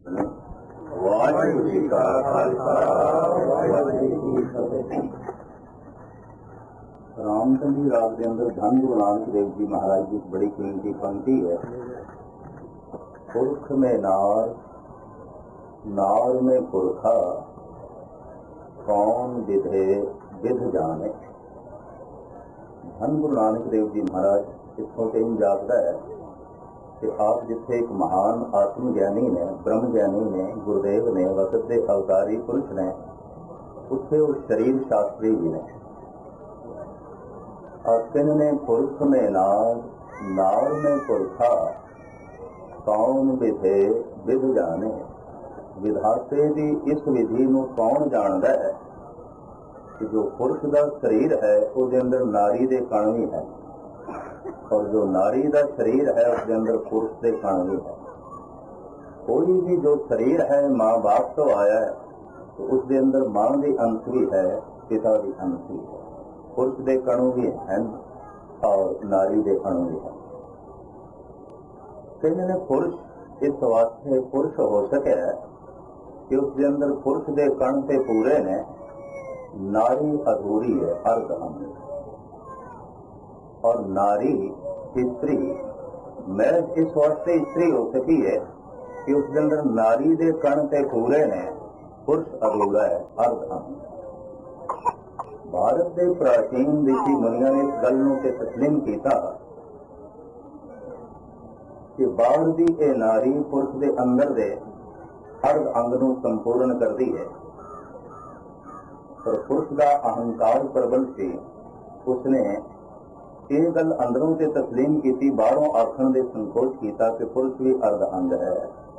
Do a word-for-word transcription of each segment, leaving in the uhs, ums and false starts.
ਵਾਹਿਗੁਰੂ ਜੀ ਕਾ ਖਾਲਸਾ ਵਾਹਿਗੁਰੂ ਜੀ ਕੀ ਫਤਿਹ। ਰਾਮਚੰਦੀ ਰਾਗ ਦੇ ਅੰਦਰ ਧੰਨ ਗੁਰੂ ਨਾਨਕ ਦੇਵ ਜੀ ਮਹਾਰਾਜ ਦੀ ਬੜੀ ਕੀਮਤੀ ਪੰਕਤੀ ਹੈ। ਪੁਰਖ में नार नार में पुरखा कौन विधे विध जाने। धन गुरु नानक देव जी महाराज इतों से ही जापता है कि आप जिथे एक महान आत्म ज्ञानी ने, ब्रह्म ज्ञानी ने, गुरुदेव ने, वक्त के अवतारी पुरुष ने, उत्थे वो शरीर शास्त्री जी ने। और ने पुरख में नार नार में पुरखा कौन विधे विध जाने। विधाते की इस विधि को कौन जानता है कि जो पुरुष का शरीर है उसके अंदर नारी के कण भी है, और जो नारी का शरीर है उसके अंदर पुरुष के कण भी है। कोई भी जो शरीर है माँ बाप तो आया है तो उसके अंदर माँ के अंश भी है, पिता के अंश भी है, पुरुष के कणु भी हैं और नारी के कणु भी है। कहने ने पुरुष इस वास्ते पुरुष हो सके कि उसके अंदर पुरुष के कण से पूरे ने, नारी अधूरी है, अर्ध अंग। और नारी स्त्री मैं इस वास्ते स्त्री हो सकी है कि उसके अंदर नारी के कण से पूरे ने, पुरुष अधूरा है, अर्ध अंग। भारत के प्राचीन ऋषि मुनिया ने इस गल नूं ते तस्लीम किया कि बाहर की यह नारी पुरुष के अंदर दे अर्ध अंग नूं संपूर्ण करती है। पर पुरुष का अहंकार प्रबल सी, उसने यह गल अंदरों से तस्लीम की, बाहरों आखण दे संकोच किया कि पुरुष भी अर्ध अंग है।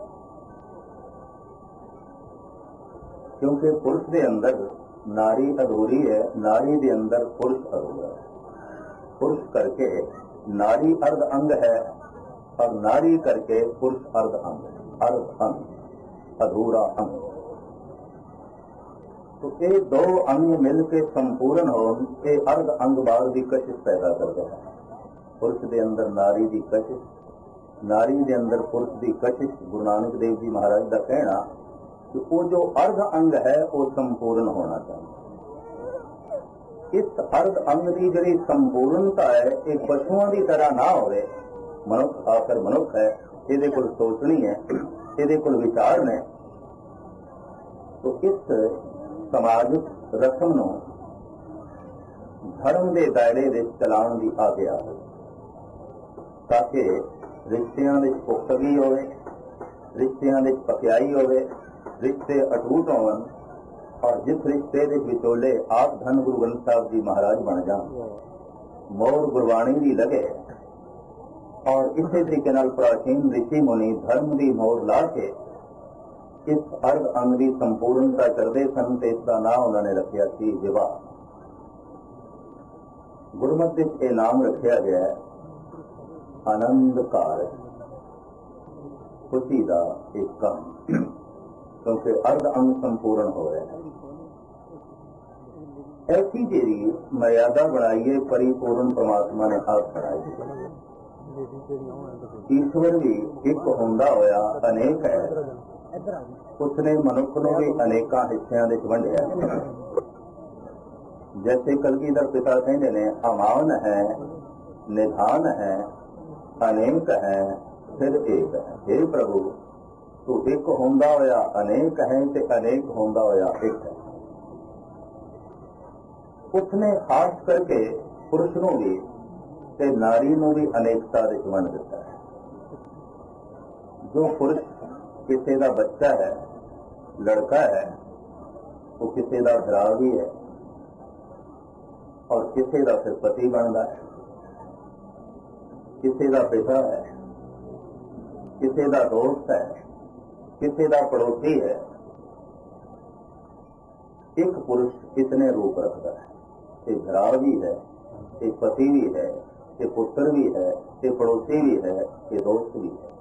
क्योंकि पुरुष के अंदर नारी अधूरी है, नारी के अंदर पुरुष अधूरा है। पुरुष करके नारी अर्ध अंग है और नारी करके पुरुष अर्ध अंग, अर्ध अंग, अधूरा अंग। तो ये दो अंग मिलकर संपूर्ण हो, ये अर्ध अंग बाहर की कशिश पैदा करते हैं। पुरुष के अंदर नारी की कशिश, नारी के अंदर पुरुष की कशिश। गुरु नानक देव जी महाराज का कहना कि वो जो अर्ध अंग है वो संपूर्ण होना चाहिए। इस अर्ध अंग की जी संपूर्णता है एक पशुओं की तरह ना हो। मनुख आकर मनुख है, ये कोई सोचनी है, ये कोई विचार ने। तो इस समाजिक रस्म नूं धर्म के दायरे में चलाने की आज्ञा है, ताकि रिश्तियां में पुख्तगी होवे, रिश्तियां में पक्याई होवे, रिश्ते अटूट होवन, और जिस रिश्ते के विचोले आप धन गुरु ग्रंथ साहब जी महाराज बन जान, मोर गुरबाणी भी लगे। और इसी तरीके नाल प्राचीन ऋषि मुनि धर्म की मोर ला के इस अर्ध अंग की संपूर्णता करते सन, तो इसका नाम उन्होंने रखा सी विवाह। गुरमत विच यह नाम रखा गया है आनंद कारज, खुशी का एक काम, क्योंकि अर्ध अंग संपूर्ण हो रहे हैं। ऐसी जी मर्यादा बनाई है परिपूर्ण परमात्मा ने आप बनाई। ईश्वर भी एक होंदा होया अनेक है, उसने मनुख को भी अनेका हिस्सों में वंडिया। जैसे कलगीधर पिता कहते ने अमान है, निधान है, अनेक है, फिर एक है। हे प्रभु तू एक होंदा होया अनेक है ते अनेक होंदा होया एक है। उसने खास करके पुरुष नूं भी ते नारी नूं भी अनेकता दे वंड दिता है। जो पुरुष किसी का बच्चा है, लड़का है, वो किसी का भरा भी है और किसी का फिर पति बनता है, किसी का पिता है, किसी का दोस्त है, किसी का पड़ोसी है। एक पुरुष इतने रूप रखता है, एक भरा भी है, एक पति भी है, एक पुत्र भी है, एक पड़ोसी भी है, एक दोस्त भी है।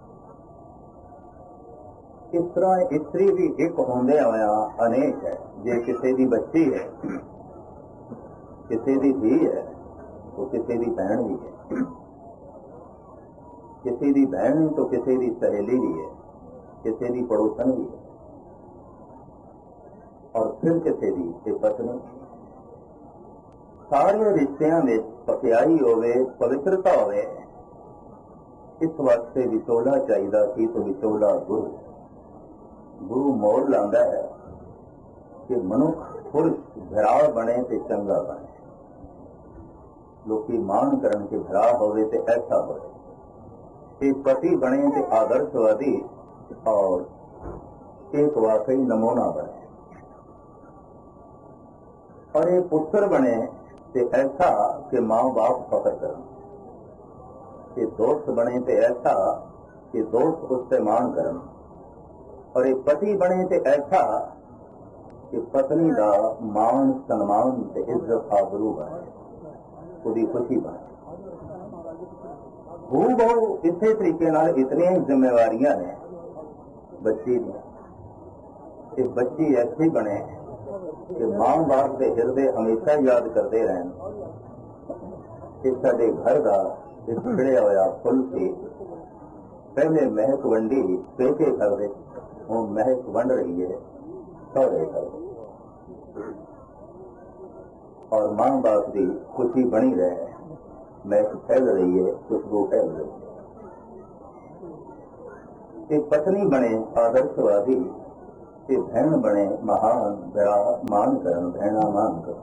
इस तरह स्त्री भी एक होंदे होया अनेक है। जे किसी की बच्ची है, किसी की धी है, तो किसी की बहन भी है, किसी की बहन तो किसी की सहेली भी है। किसी की पड़ोसन भी है, और फिर किसी की ते पत्नी। सारे रिश्तियां में पकियाई होवे, पवित्रता होवे, इस वास्ते विचोला चाहिदा सी। तो विचोला गुरु गुरु मोल लांदा है कि मनुख पुरुष भरा बने ते चंगा बने। लोकी मान करन के भरा होवे ते ऐसा होवे, कि पति बने ते आदर्शवादी और एक वाकई नमूना बने, और एक पुत्र बने ते ऐसा कि माँ बाप फख्र करन, कि दोस्त बने ते ऐसा कि दोस्त उससे मान करन, और एक पति बने ते ऐसा कि पत्नी का मान सन्मान ते इज्जत आबरू बने, उसकी खुशी बने। हू बहु इसे तरीके नाल इतनियां ही जिम्मेवारियां ने बच्ची दी, कि बच्ची ऐसी बने कि मां बाप के हृदय हमेशा याद करते रहन कि साडे घर का एक खिड़िया होया फुल से पहले महक वंडी पेके कर दे, वो महक वंड रही है सौरे कर, और मां बाप की खुशी बनी रहे, महक फैल रही है, खुशबू फैल रही है। एक पत्नी बने आदर्शवादी, एक बहन बने महान बड़ा मान करन, बहना मान कर।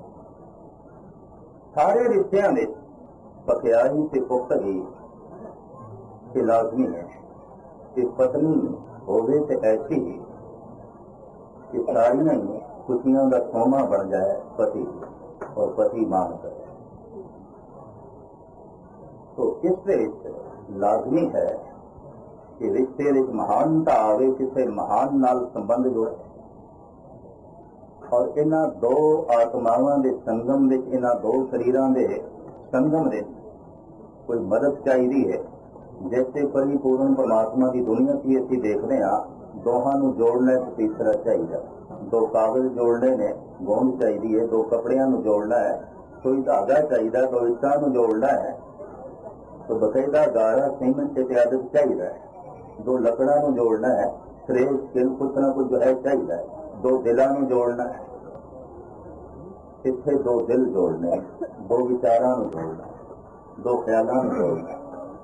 सारे रिश्तियां में पकियाई से पुख्तगी के लाजमी है कि पत्नी होवे ते ऐसी कि सारियां ही खुशियां का सोमा बन जाए पति, और पति मान करे। तो इस लाजमी है कि रिश्ते विच महानता आवे, किसी महान नाल संबंध जोड़े, और इन्हां दो आत्मावां दे संगम विच, इन्हां दो शरीरां दे संगम दे कोई मदद चाहिए है। जैसे परिपूर्ण परमात्मा की दुनिया की असीं देखते हाँ, दोहां नूं जोड़ना एक तीसरा चाहिए, दो कागज जोड़ने ने गोंद चाहिए, दो कपड़ियां नूं जोड़ना है, कोई धागा चाहिए, दो इट्टां नूं जोड़ना है, तो बकायदा गारा सीमेंट इत्यादि चाहिए, दो लकड़ा नूं जोड़ना है, श्रेय स्किल कुछ ना कुछ जो है चाहिए, दो दिलां नूं जोड़ना है, इत्थे दो दिल जोड़ने, दो विचारां नूं जोड़ना, दो ख्यालां नूं जोड़ना।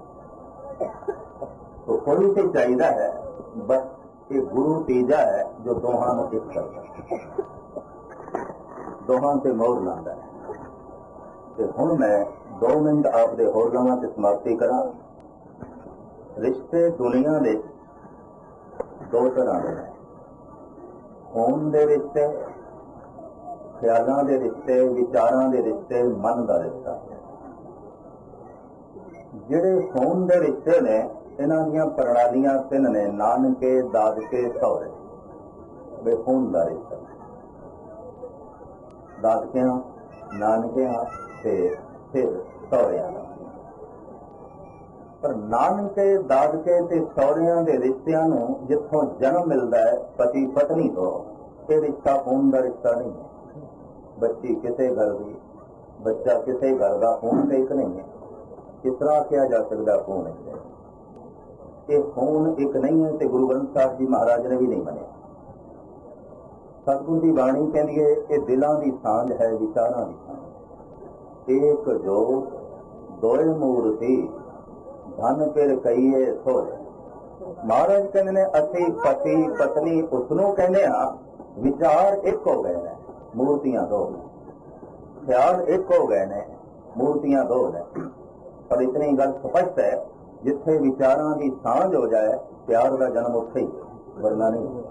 तो कोई से चाहिए है, बस एक गुरु तीजा है जो दोहां नूं एक करता है, दोहां से मोहर लांदा है। ते हुण मैं दो मिनट आपदे होर लवां ते समाप्ति करा। रिश्ते दुनिया दे दो तरह दे, खून दे रिश्ते, ख्यालां दे रिश्ते, विचारां दे रिश्ते, मन का रिश्ता। जिहड़े खून दे रिश्ते ने, इन्हां दीयां प्रणालियां तिन ने, नानके, दादके, सौरे। वे खून का रिश्ता, दादकियां, नानकियां ते फिर सौरियां। पर नानके, दादके ते सौरियां दे रिश्तियां नूं जिथों जन्म मिलदा है पति पत्नी तो, ये रिश्ता खून का रिश्ता नहीं है। बच्ची किसी घर की, बच्चा किसी घर का, खून तो एक नहीं है। किस तरह किया जा सकता खून एक? ये खून एक नहीं है, तो गुरु ग्रंथ साहब जी महाराज ने भी नहीं मनिया। सतगुरु की बाणी कहती है ये दिलों की सांझ है, विचारों की सांझ। एक जोत दोए मूर्ति धन फिर कईए सोए। महाराज कहते ने असी पति पत्नी उसनों कहने हाँ, विचार एक हो गए ने, मूर्तियां दो, ख्याल एक हो गए ने, मूर्तियां दो ने। पर इतनी गल स्पष्ट है, जिथे विचारों की सांझ हो जाए प्यार का जन्म उत्थे ही, वरना नहीं।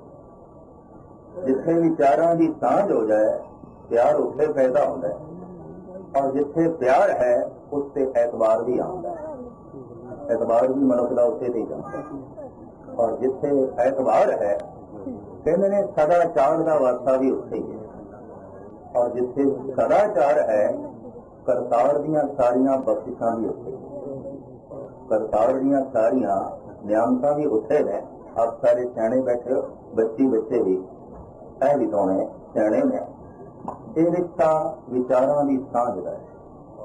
जिथे विचारों की सांझ हो जाए प्यार उत्थे पैदा होता है, और जिथे प्यार है उससे एतबार भी आता है। एतबार भी मनुष्य का उत्थे नहीं जाता, और जिथे एतबार है कहते ने सदाचार का वास्ता भी उत्थे ही है। और जिथे सदाचार है करतार दियां सारियां बख्शिशां भी उत्थे, करतार दियां सारियां नियामतां भी उत्थे ने। आप सारे सियाणे बैठे हो, बच्ची बच्चे भी ऐ भी तोने सियाणे ने। ये रिश्ता विचारों की सांझ का है,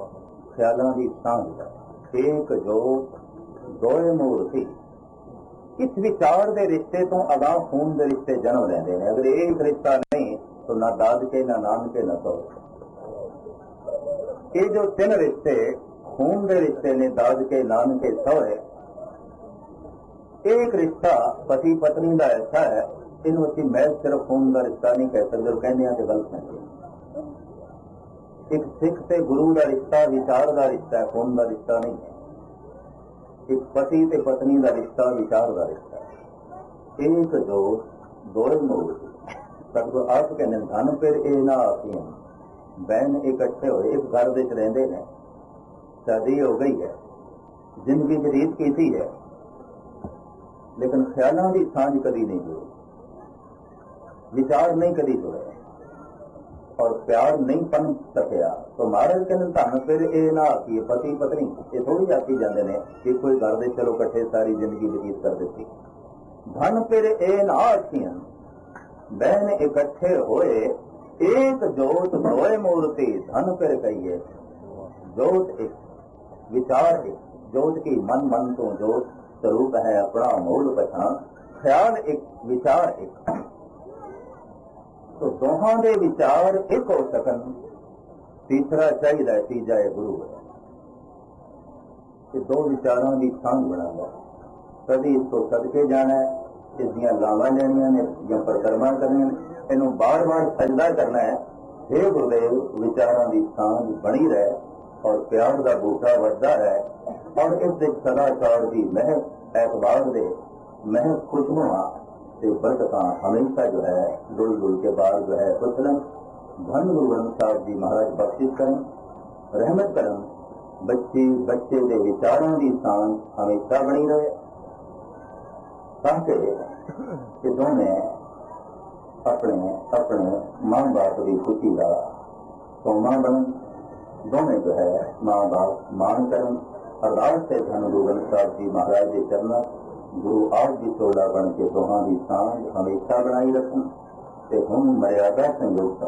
ख्यालों की सांझ का। एक जो दोए मूर्ति, इस विचार के रिश्ते तो अगाह खून के रिश्ते जन्म लेंदे ने। अगर ये एक रिश्ता नहीं तो ना दादके ना नानके ना सौरे। ये जो तीन रिश्ते खून के रिश्ते ने, दादके नानके सौरे, एक रिश्ता पति पत्नी का ऐसा है, इनू असीं महज सिर्फ खून का रिश्ता नहीं कह सकते, कहने हैं कि गलत है। एक सिख ते गुरु का रिश्ता विचार का रिश्ता है, खून का रिश्ता नहीं है। एक पति ते पत्नी का रिश्ता विचार का रिश्ता है। एक जो दो मोड़ सतगुरु आप कहने धन फिर ए ना आखियां बहन इकट्ठे होए एक घर विच रहिंदे ने, शादी हो गई है, जिंदगी बतीत की है, लेकिन ख्यालों की सांझ कभी नहीं जुड़ी, विचार नहीं कभी जुड़े और प्यार नहीं पन सकिया। तो महाराज कहते धन फिर ए ना आखिए पति पत्नी ये थोड़ी आखी जाते हैं कि कोई घर दे चलो कट्ठे सारी जिंदगी बतीत कर दी। धन फिर ए ना आखियां बहन इकट्ठे होए एक जोत दोए मूर्ति। धन फिर कहिए जोत एक, विचार एक, जोत की मन मन तो जोत स्वरूप है अपना मूल पछाण, ख्याल एक, विचार एक। तो दोहां दे विचार एक हो सकन, तीसरा चाहिए, तीजा है गुरु है। कि दो विचारों की सांझ बनाना, कभी इसको सदके जाना है, इसदियां लावां लेनियां ने या परिक्रमा करनी, इनू बार बार सजदा करना है। हे गुरुदेव विचारों की सांझ बनी रहे और प्यार का बूटा बढ़ता है और इस सदाचार की महक एतबार दे महक खुशनुमा से बरकत हमेशा जो है जुड़ जुड़ के बाद जो है कुशलन धन गुरु ग्रंथ साहब जी महाराज बख्शिश करें, रहमत करें, बच्चे बच्चे के विचारों की सांझ हमेशा बनी रहे, ताकि कि दोनों अपने अपने माँ बाप की खुशी का सोमा बन, दोनों जो है माँ बाप मान करें। अरदास से धन गुरु ग्रंथ साहब जी महाराज के चरणों गुरु आप जी सोला बन के दोहां की सांझ हमेशा बनाई रखन ते हम मर्यादा संयोग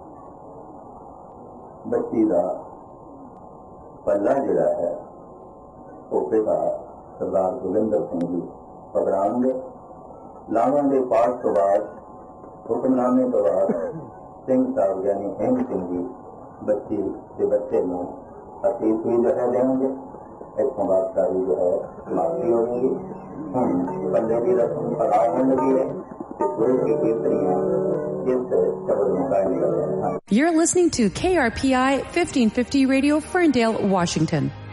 बच्ची का पल्ला जिहड़ा है वो पिता सरदार जोगिंदर सिंह जी पकड़ांगे। लावांगे पाठ तो बाद हुक्मनामे तो बाद सिंह साहब यानी हेम सिंह जी बच्ची के बच्चे में अतीत हुई जो है देंगे। इतों बाद सारी जो है समाप्ति होगी। हम बल्ले की रस्म पढ़ाने लगी है, गुरु की कीर्तनी है, इस शब्द में गायने लगे हैं। You're listening to K R P I fifteen fifty Radio, Ferndale, Washington.